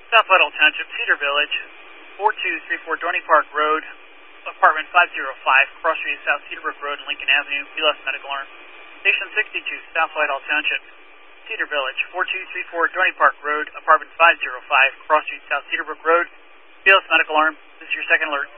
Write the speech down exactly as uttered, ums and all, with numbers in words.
South Whitehall Township, Cedar Village, four two three four Dorney Park Road, apartment five oh five, Cross Street South, Cedarbrook Road, and Lincoln Avenue, B L S Medical Arm. Station sixty-two, South Whitehall Township, Cedar Village, four two three four Dorney Park Road, apartment five oh five, Cross Street South, Cedarbrook Road, B L S Medical Arm. This is your second alert.